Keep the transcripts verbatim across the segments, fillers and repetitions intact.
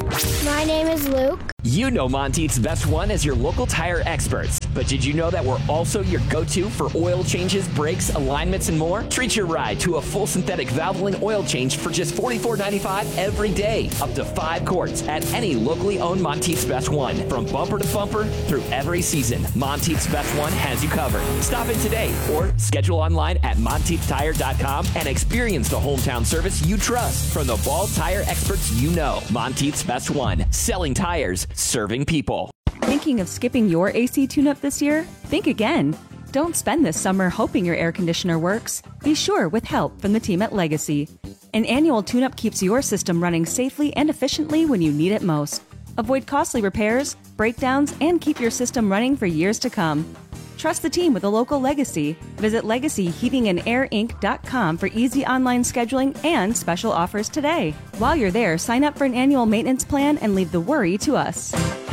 My name is Luke. You know Monteith's Best One as your local tire experts. But did you know that we're also your go-to for oil changes, brakes, alignments, and more? Treat your ride to a full synthetic Valvoline oil change for just forty-four ninety-five every day. Up to five quarts at any locally owned Monteith's Best One. From bumper to bumper through every season, Monteith's Best One has you covered. Stop in today or schedule online at monteith tire dot com and experience the hometown service you trust from the Ball tire experts you know. Monteith's Best One. Selling tires, serving people. Thinking of skipping your A C tune-up this year? Think again. Don't spend this summer hoping your air conditioner works. Be sure with help from the team at Legacy. An annual tune-up keeps your system running safely and efficiently when you need it most. Avoid costly repairs, breakdowns, and keep your system running for years to come. Trust the team with a local Legacy. Visit legacy heating and air inc dot com for easy online scheduling and special offers today. While you're there, sign up for an annual maintenance plan and leave the worry to us.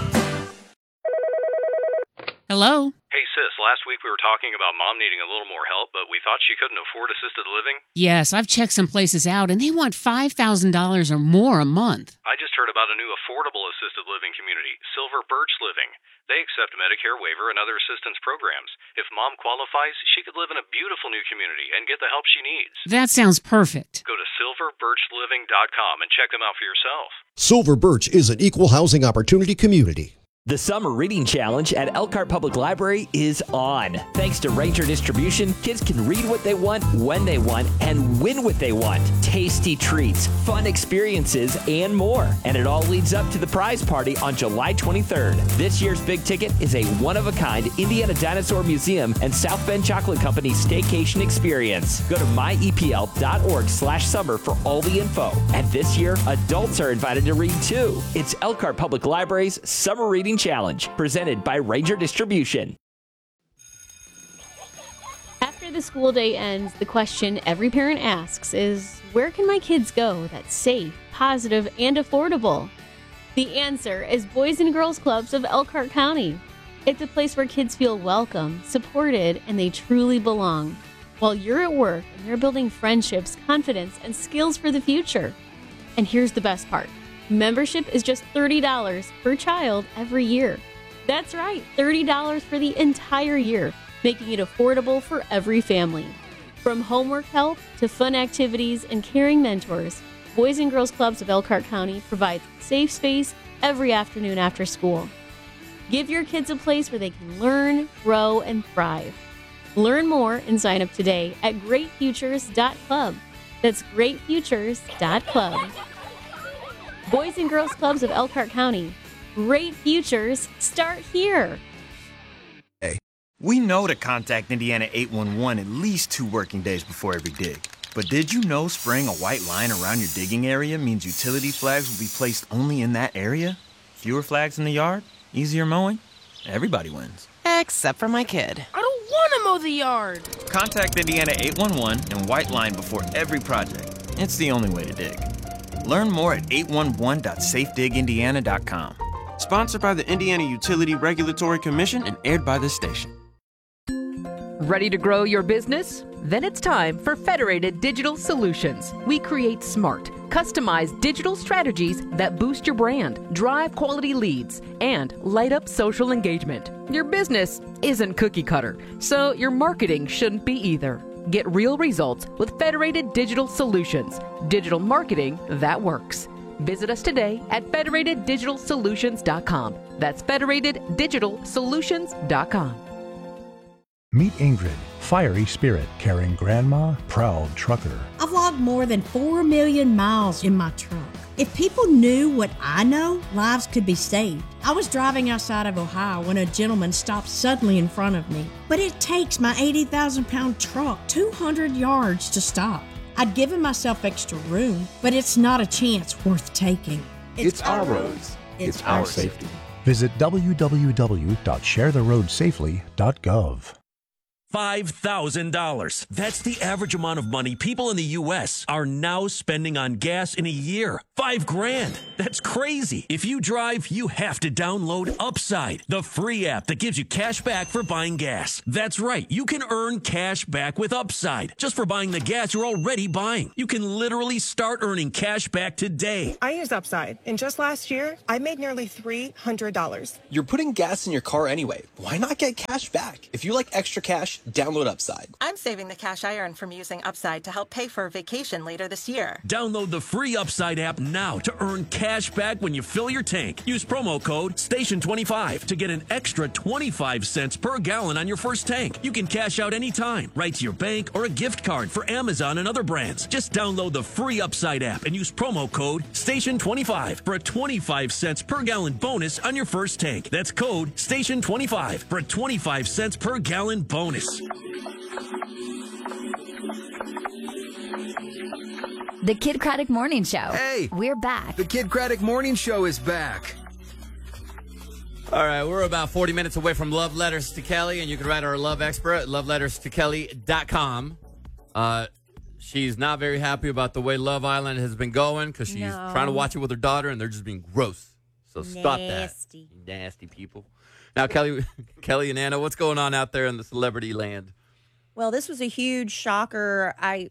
Hello? Hey, sis, last week we were talking about Mom needing a little more help, but we thought she couldn't afford assisted living. Yes, I've checked some places out, and they want five thousand dollars or more a month. I just heard about a new affordable assisted living community, Silver Birch Living. They accept Medicare waiver and other assistance programs. If Mom qualifies, she could live in a beautiful new community and get the help she needs. That sounds perfect. Go to silver birch living dot com and check them out for yourself. Silver Birch is an equal housing opportunity community. The Summer Reading Challenge at Elkhart Public Library is on. Thanks to Ranger Distribution, kids can read what they want, when they want, and win what they want. Tasty treats, fun experiences, and more. And it all leads up to the prize party on July twenty-third. This year's big ticket is a one-of-a-kind Indiana Dinosaur Museum and South Bend Chocolate Company staycation experience. Go to my e p l dot org slash summer for all the info. And this year, adults are invited to read too. It's Elkhart Public Library's Summer Reading Challenge, presented by Ranger Distribution. After the school day ends, the question every parent asks is, where can my kids go that's safe, positive, and affordable? The answer is Boys and Girls Clubs of Elkhart County. It's a place where kids feel welcome, supported, and they truly belong. While you're at work and they're building friendships, confidence, and skills for the future. And here's the best part. Membership is just thirty dollars per child every year. That's right, thirty dollars for the entire year, making it affordable for every family. From homework help to fun activities and caring mentors, Boys and Girls Clubs of Elkhart County provides safe space every afternoon after school. Give your kids a place where they can learn, grow, and thrive. Learn more and sign up today at great futures dot club. That's great futures dot club. Boys and Girls Clubs of Elkhart County. Great futures start here. Hey, we know to contact Indiana eight one one at least two working days before every dig. But did you know spraying a white line around your digging area means utility flags will be placed only in that area? Fewer flags in the yard? Easier mowing? Everybody wins. Except for my kid. I don't want to mow the yard. Contact Indiana eight one one and white line before every project. It's the only way to dig. Learn more at eight one one dot safe dig indiana dot com. Sponsored by the Indiana Utility Regulatory Commission and aired by this station. Ready to grow your business? Then it's time for Federated Digital Solutions. We create smart, customized digital strategies that boost your brand, drive quality leads, and light up social engagement. Your business isn't cookie cutter, so your marketing shouldn't be either. Get real results with Federated Digital Solutions. Digital marketing that works. Visit us today at federated digital solutions dot com. That's federated digital solutions dot com. Meet Ingrid, fiery spirit, caring grandma, proud trucker. I've logged more than four million miles in my truck. If people knew what I know, lives could be saved. I was driving outside of Ohio when a gentleman stopped suddenly in front of me. But it takes my eighty thousand pound truck two hundred yards to stop. I'd given myself extra room, but it's not a chance worth taking. It's, it's our roads. It's, it's our, our safety. Visit w w w dot share the road safely dot gov. five thousand dollars. That's the average amount of money people in the U S are now spending on gas in a year. Five grand. That's crazy. If you drive, you have to download Upside, the free app that gives you cash back for buying gas. That's right. You can earn cash back with Upside just for buying the gas you're already buying. You can literally start earning cash back today. I use Upside, and just last year, I made nearly three hundred dollars. You're putting gas in your car anyway. Why not get cash back? If you like extra cash, download Upside. I'm saving the cash I earn from using Upside to help pay for a vacation later this year. Download the free Upside app now to earn cash back when you fill your tank. Use promo code station twenty-five to get an extra twenty-five cents per gallon on your first tank. You can cash out anytime, right to your bank or a gift card for Amazon and other brands. Just download the free Upside app and use promo code station twenty-five for a twenty-five cents per gallon bonus on your first tank. That's code station twenty-five for a twenty-five cents per gallon bonus. The Kid Craddock Morning Show. Hey! We're back. The Kid Craddock Morning Show is back. All right, we're about forty minutes away from Love Letters to Kelly, and you can write our love expert at love letters to kelly dot com. Uh, she's not very happy about the way Love Island has been going because she's No. trying to watch it with her daughter, and they're just being gross. So stop that. Nasty. You nasty people. Now, Kelly, Kelly and Anna, what's going on out there in the celebrity land? Well, this was a huge shocker. I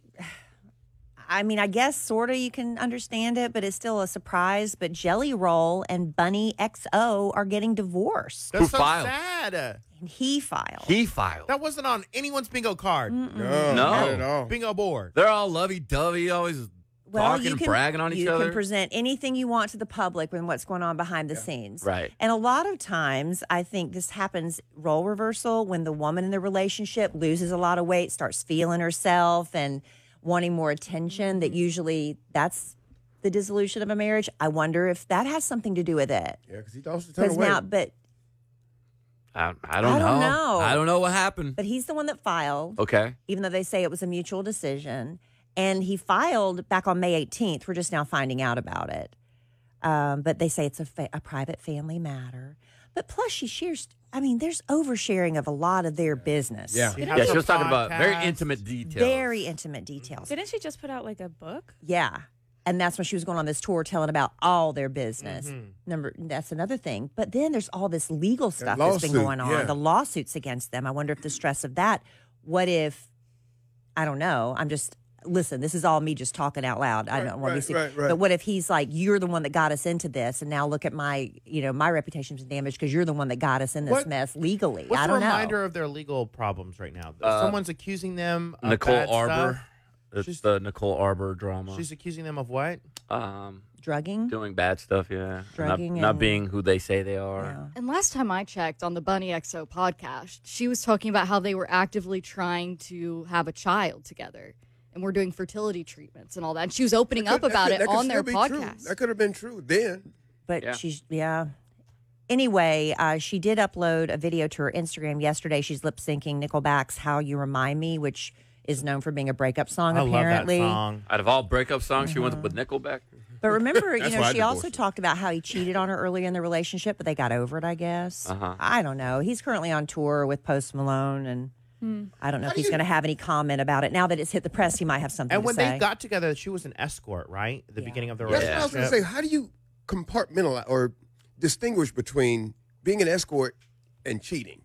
I mean, I guess sort of you can understand it, but it's still a surprise. But Jelly Roll and Bunny X O are getting divorced. That's Who so filed? sad. And he filed. He filed. That wasn't on anyone's bingo card. Mm-mm. No, not at all. Bingo board. They're all lovey-dovey, always Well, talking you and can, bragging on each you other. can present anything you want to the public and what's going on behind the scenes. Right. And a lot of times, I think this happens role reversal when the woman in the relationship loses a lot of weight, starts feeling herself and wanting more attention. That usually that's the dissolution of a marriage. I wonder if that has something to do with it. Yeah, because he lost a ton of Because weight. now, but I, I don't I know. don't know. I don't know what happened. but he's the one that filed. Okay. Even though they say it was a mutual decision. And he filed back on May eighteenth. We're just now finding out about it. Um, but they say it's a, fa- a private family matter. But plus, she shares, I mean, there's oversharing of a lot of their business. Yeah, yeah she was talking about very intimate details. Very intimate details. Didn't she just put out like a book? Yeah. And that's when she was going on this tour telling about all their business. Mm-hmm. Number that's another thing. But then there's all this legal stuff lawsuit, that's been going on, yeah. the lawsuits against them. I wonder if the stress of that, what if, I don't know, I'm just, listen, this is all me just talking out loud. I Right, don't want right, to see. right, right. But what if he's like, you're the one that got us into this, and now look at my, you know, my reputation's been damaged because you're the one that got us in this What- mess legally. What's I a don't know. reminder of their legal problems right now? Uh, Someone's accusing them of Nicole bad Arbor. stuff. It's She's- the Nicole Arbor drama. She's accusing them of what? Um, Drugging? doing bad stuff, yeah. Drugging not, not and- being who they say they are. And last time I checked on the Bunny X O podcast, she was talking about how they were actively trying to have a child together. And we're doing fertility treatments and all that. And she was opening up That about could- it that could on their still be true. podcast. That could have been true then. But Yeah. she's, yeah. Anyway, uh, she did upload a video to her Instagram yesterday. She's lip syncing Nickelback's How You Remind Me, which is known for being a breakup song, I love that apparently. song. Out of all breakup songs, she Uh-huh. went with Nickelback. But remember, you That's know, why I she divorced also her. talked about how he cheated on her earlier in the relationship, but they got over it, I guess. Uh-huh. I don't know. He's currently on tour with Post Malone, and I don't know if he's going to have any comment about it. Now that it's hit the press, he might have something And to when say. they got together, she was an escort, right? At the beginning of their That's what I relationship. was going to say. How do you compartmentalize or distinguish between being an escort and cheating?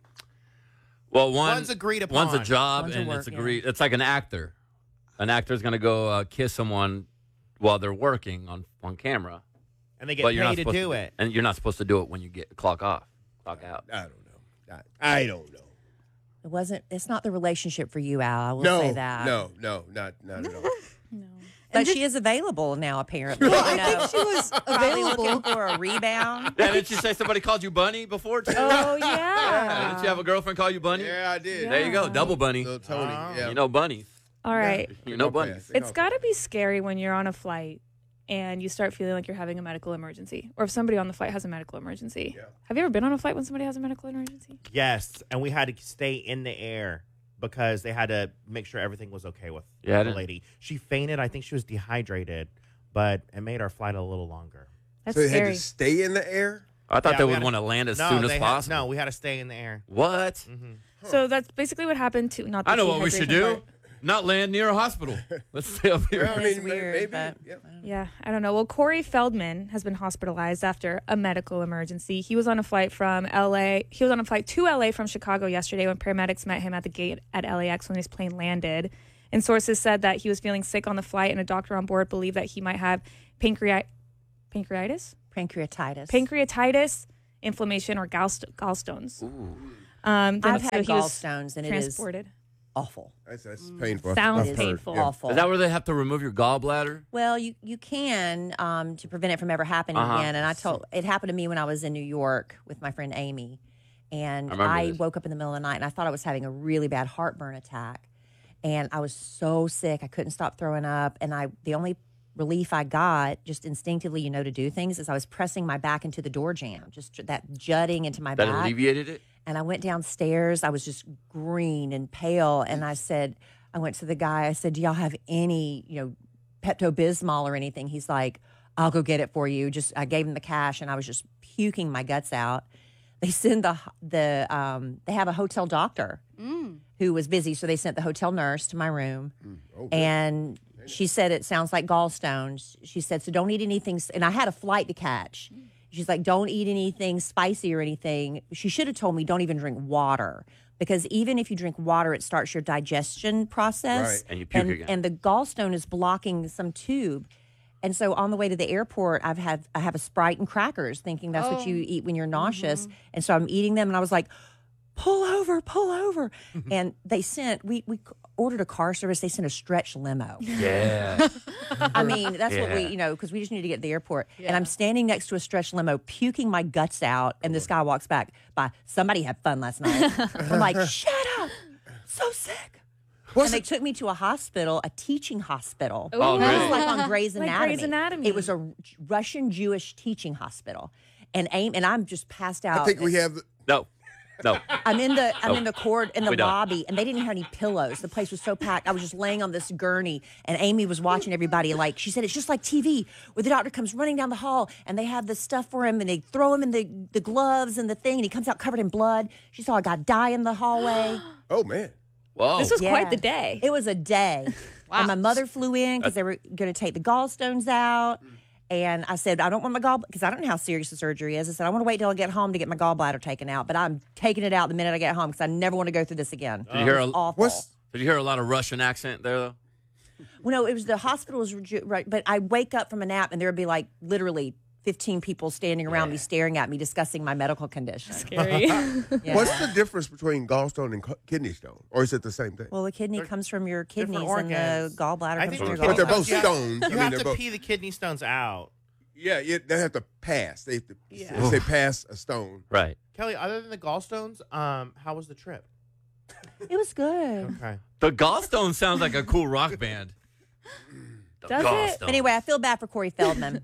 Well, one, One's agreed One's a upon. job, One's a and work, it's agreed. It's like an actor. An actor's going to go uh, kiss someone while they're working on, on camera. And they get but you're not paid to supposed do it. And you're not supposed to do it when you get clock off, clock out. I don't know. I, I don't know. It wasn't. It's not the relationship for you, Al. I will no, say that. no, no, not, not at all. But she is available now, apparently. Well, you I know. think she was Probably available. looking for a rebound. Yeah, didn't you say somebody called you Bunny before, too? Oh, yeah. Yeah, didn't you have a girlfriend call you Bunny? Yeah, I did. There you go, double Bunny. Little Tony, yeah. You know bunnies. All right. You know bunnies. It's got to be scary when you're on a flight and you start feeling like you're having a medical emergency, or if somebody on the flight has a medical emergency. Have you ever been on a flight when somebody has a medical emergency? Yes, and we had to stay in the air because they had to make sure everything was okay with Yeah, I the didn't- lady. She fainted. I think she was dehydrated, but it made our flight a little longer. That's so they had scary. to stay in the air? I thought Yeah, they we would had want to land as no, soon as they had- possible. no, we had to stay in the air. What? Mm-hmm. So that's basically what happened to not the I know what we should dehydration do. part. not land near a hospital. Let's stay up here. Well, I mean, weird, maybe. but- Yep. Yeah, I don't know. Well, Corey Feldman has been hospitalized after a medical emergency. He was on a flight from L A. He was on a flight to L A from Chicago yesterday when paramedics met him at the gate at L A X when his plane landed. And sources said that he was feeling sick on the flight, and a doctor on board believed that he might have pancreat- pancreatitis? Pancreatitis. Pancreatitis, inflammation, or gallst- gallstones. Um, then I've so had he was gallstones, and it transported. is awful. That's, that's painful. Sounds I've heard. painful. Yeah. Awful. Is that where they have to remove your gallbladder? Well, you you can um, to prevent it from ever happening Uh-huh. again. And I told it happened to me when I was in New York with my friend Amy, and I remember I, this. woke up in the middle of the night and I thought I was having a really bad heartburn attack, and I was so sick I couldn't stop throwing up. And I the only relief I got, just instinctively, you know, to do things, is I was pressing my back into the door jamb, just that jutting into my That back. alleviated it? And I went downstairs. I was just green and pale. And I said, I went to the guy. I said, do y'all have any, you know, Pepto-Bismol or anything? He's like, I'll go get it for you. Just I gave him the cash, and I was just puking my guts out. They send the the um, they have a hotel doctor who was busy, so they sent the hotel nurse to my room, and she said it sounds like gallstones. She said, so don't eat anything. s- And I had a flight to catch. She's like, don't eat anything spicy or anything. She should have told me don't even drink water, because even if you drink water, it starts your digestion process. Right. And you puke and, again. and the gallstone is blocking some tube. And so on the way to the airport, I've had I have a Sprite and crackers, thinking that's what you eat when you're nauseous. And so I'm eating them, and I was like, pull over, pull over. And they sent we we ordered a car service. They sent a stretch limo. Yeah. I mean, that's what we, Yeah. you know, because we just need to get to the airport. And I'm standing next to a stretch limo, puking my guts out, and this guy walks back by, somebody had fun last night. I'm like, shut up. So sick. and they took me to a hospital, a teaching hospital. Oh, It was really? like on Grey's Like Anatomy. Grey's Anatomy. It was a Russian Jewish teaching hospital. And aim, and I'm just passed out. I think we have. No. No. I'm in the I'm Oh. in the court in the We don't. lobby, and they didn't have any pillows. The place was so packed. I was just laying on this gurney, and Amy was watching everybody. Like she said, it's just like T V, where the doctor comes running down the hall, and they have this stuff for him, and they throw him in the the gloves and the thing, and he comes out covered in blood. She saw a guy die in the hallway. Oh man. Whoa. This was quite the day. It was a day. And my mother flew in because they were going to take the gallstones out. And I said, I don't want my gall because I don't know how serious the surgery is. I said, I want to wait till I get home to get my gallbladder taken out, but I'm taking it out the minute I get home because I never want to go through this again. Did you hear a, It's awful. Did you hear a lot of Russian accent there though? Well, no, it was the hospital was ju- right, but I wake up from a nap and there would be like literally fifteen people standing around me, staring at me, discussing my medical condition. Scary. Yeah. What's the difference between gallstone and co- kidney stone, or is it the same thing? Well, the kidney comes from your Different kidneys, and the organs. gallbladder I comes think from your the But they're gallbladder. both You have- stones. You I mean, have they're to both- pee the kidney stones out. Yeah, yeah, they have to pass. They have to, Yeah. they pass a stone. Right. Kelly, other than the gallstones, um, how was the trip? It was good. Okay. The Gallstone sounds like a cool rock band. The Does Gallstones. it? Anyway, I feel bad for Corey Feldman.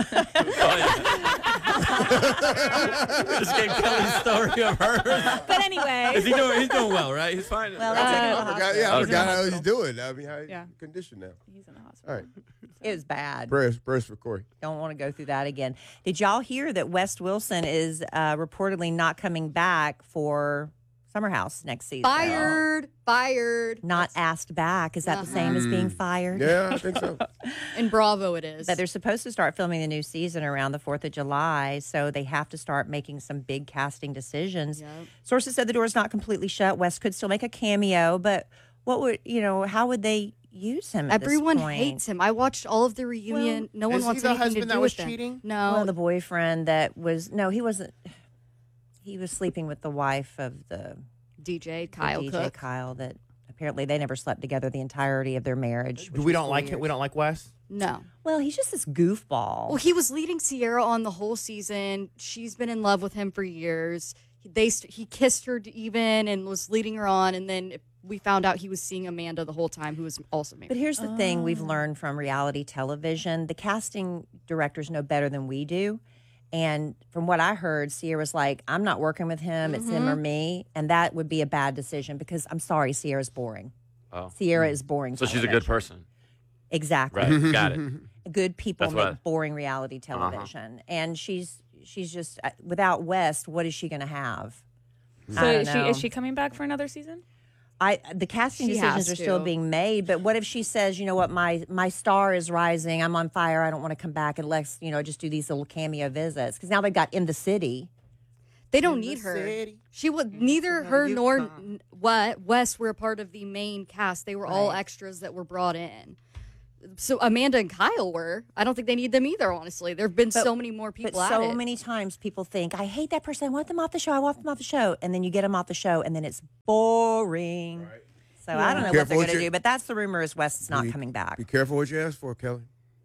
Just gave Kelly's story of hers. But anyway. Is he doing? He's doing well, right? He's fine. Well, Right? they took him to the I forgot, hospital. yeah, I Okay. forgot how he's doing. I mean, how Yeah. he's conditioned now. He's in the hospital. All right. It was bad. Prayers, prayers for Corey. Don't want to go through that again. Did y'all hear that West Wilson is uh, reportedly not coming back for Summer House next season? Fired, fired. Not asked back. Is that the same as being fired? Yeah, I think so. In Bravo, it is. But they're supposed to start filming the new season around the fourth of July, so they have to start making some big casting decisions. Yep. Sources said the door is not completely shut. West could still make a cameo, but what would, you know, how would they use him at Everyone this point? hates him. I watched all of the reunion. no one is he wants the anything to husband do that with was them. cheating? No. Well, the boyfriend that was, no, he wasn't. He was sleeping with the wife of the D J the Kyle D J Cook. Kyle that apparently they never slept together the entirety of their marriage. Do we don't like him? We don't like Wes? No. Well, he's just this goofball. Well, he was leading Sierra on the whole season. She's been in love with him for years. They he kissed her even and was leading her on, and then we found out he was seeing Amanda the whole time, who was also married. But here's the thing we've learned from reality television. The casting directors know better than we do. And from what I heard, Sierra's like, I'm not working with him. It's him or me. And that would be a bad decision because I'm sorry, Sierra's boring. Oh. Sierra is boring. So she's a television. good person. Exactly. Right. Got it. Good people That's make what I- boring reality television. And she's she's just, uh, without West, what is she going to have? I So don't is she, know. is she coming back for another season? I the casting She decisions has are still to. being made, but what if she says, you know what, my my star is rising, I'm on fire, I don't want to come back, and let's, you know, just do these little cameo visits because now they've got In the City. They don't need her. She would neither her nor n- what Wes were a part of the main cast. They were all Right. extras that were brought in. So Amanda and Kyle were. I don't think they need them either. Honestly, there've been But- so many more people. But at so it. many times people think, I hate that person, I want them off the show, I want them off the show, and then you get them off the show, and then it's boring. So I don't know what Careful they're what going to you- do, but that's the rumor is Wes is not Be- coming back. Be careful what you ask for, Kelly.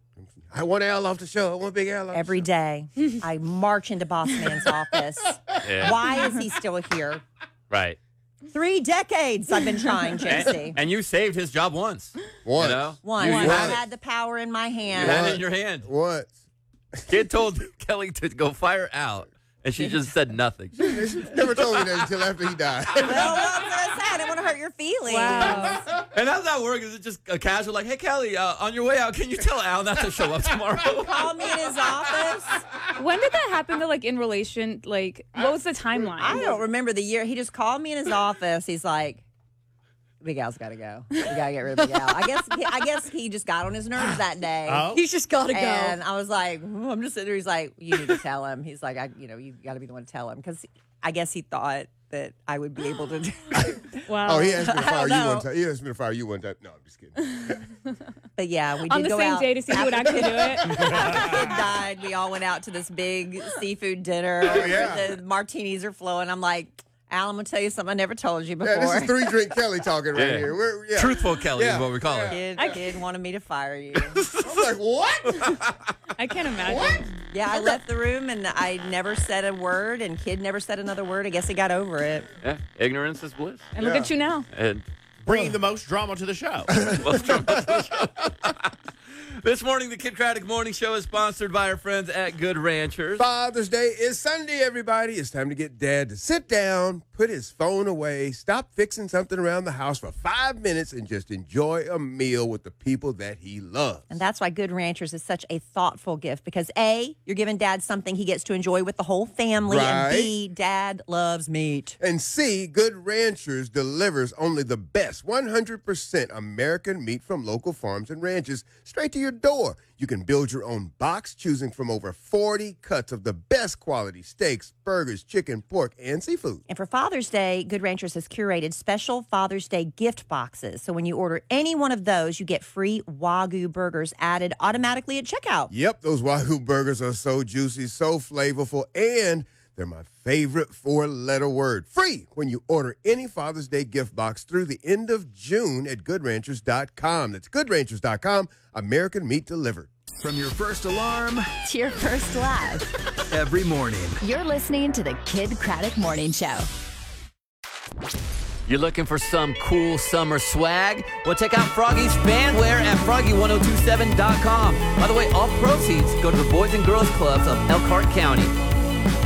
I want Al off the show. I want Big Al off Every day, I march into Boss Man's office. Yeah. Why is he still here? Right. Three decades I've been trying, J C. And, and you saved his job once. Once. You know? One, You, you I had, it. had the power in my You hand. had it in your hand. What? Kid told Kelly to go fire out, and she just said nothing. She never told me that until after he died. Well, what was I say? I didn't want to hurt your feelings. Wow. And how's that work? Is it just a casual, like, hey, Kelly, uh, on your way out, can you tell Al not to show up tomorrow? Call me in his office. When did that happen? To like in relation, like what was the timeline? I don't remember the year. He just called me in his office. He's like, Big Al's got to go. We got to get rid of Big Al. I guess, I guess he just got on his nerves that day. Oh. He's just got to go. And I was like, "Ooh," I'm just sitting there. He's like, you need to tell him. He's like, I, you know, you got to be the one to tell him because I guess he thought that I would be able to do. Wow. Oh, he asked me to I fire don't you know. one time. He asked me to fire you one time. No, I'm just kidding. But yeah, we did On the go same out. day to see who would After actually do it. the kid died. We all went out to this big seafood dinner. Oh, yeah. The martinis are flowing. I'm like, Al, I'm gonna tell you something I never told you before. Yeah, this is three drink Kelly talking right Yeah. here. We're, yeah. Truthful Kelly Yeah. is what we call it. Kid, I- kid wanted me to fire you. I'm like, what? I can't imagine. Yeah, I left the room and I never said a word, and kid never said another word. I guess he got over it. Yeah, ignorance is bliss. And look Yeah. at you now. And Bringing the most drama to the show. most drama to the show. This morning, the Kid Craddock Morning Show is sponsored by our friends at Good Ranchers. Father's Day is Sunday, everybody. It's time to get Dad to sit down, put his phone away, stop fixing something around the house for five minutes, and just enjoy a meal with the people that he loves. And that's why Good Ranchers is such a thoughtful gift because A, you're giving Dad something he gets to enjoy with the whole family, and B, Dad loves meat. And C, Good Ranchers delivers only the best one hundred percent American meat from local farms and ranches straight to your door. You can build your own box, choosing from over forty cuts of the best quality steaks, burgers, chicken, pork, and seafood. And for Father's Day, Good Ranchers has curated special Father's Day gift boxes. So when you order any one of those, you get free Wagyu burgers added automatically at checkout. Yep, those Wagyu burgers are so juicy, so flavorful, and they're my favorite four-letter word. Free when you order any Father's Day gift box through the end of June at good ranchers dot com. That's good ranchers dot com, American meat delivered. From your first alarm To your first laugh. every morning. You're listening to the Kid Craddock Morning Show. You're looking for some cool summer swag? Well, check out Froggy's Fanwear at froggy one oh two seven dot com. By the way, all proceeds go to the Boys and Girls Clubs of Elkhart County.